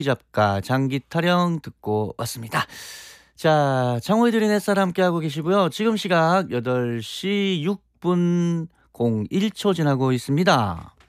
작가 장기타령 듣고 왔습니다. 자, 창호의 들인 햇살 함께하고 계시고요. 지금 시각 8시 6분 01초 지나고 있습니다.